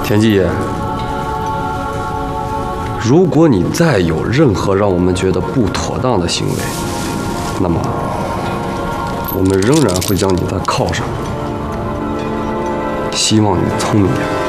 田季，如果你再有任何让我们觉得不妥当的行为，那么我们仍然会将你再铐上。希望你聪明点。